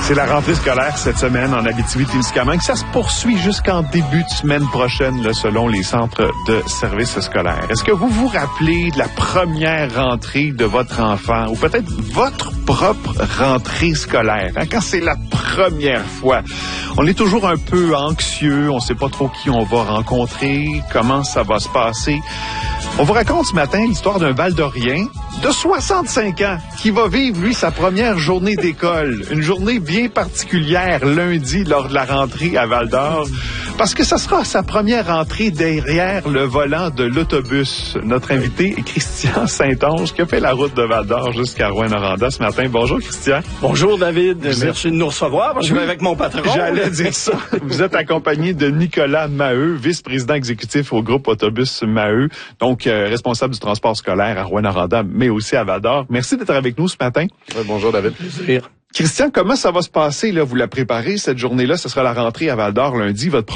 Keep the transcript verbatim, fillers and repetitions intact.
C'est la rentrée scolaire cette semaine en Abitibi-Témiscamingue. Ça se poursuit jusqu'en début de semaine prochaine, là, selon les centres de services scolaires. Est-ce que vous vous rappelez de la première rentrée de votre enfant ou peut-être votre propre rentrée scolaire, hein, quand c'est la première fois? On est toujours un peu anxieux, on ne sait pas trop qui on va rencontrer, comment ça va se passer. On vous raconte ce matin l'histoire d'un Val-d'Orien de soixante-cinq ans qui va vivre, lui, sa première journée d'école. Une journée bien particulière lundi lors de la rentrée à Val-d'Or parce que ça sera sa première rentrée derrière le volant de l'autobus. Notre invité est Christian Saint-Onge qui a fait la route de Val-d'Or jusqu'à Rouyn-Noranda ce matin. Bonjour, Christian. Bonjour, David. Vous Merci êtes... de nous recevoir. Je suis oui. avec mon patron. J'allais dire ça. Vous êtes accompagné de Nicolas Maheu, vice-président exécutif au groupe Autobus Maheu, donc euh, responsable du transport scolaire à Rouyn-Noranda, mais aussi à Val-d'Or. Merci d'être avec nous ce matin. Oui, bonjour, David. Plaisir. Christian, comment ça va se passer, là? Vous la préparez, cette journée-là? Ce sera la rentrée à Val-d'Or lundi. Votre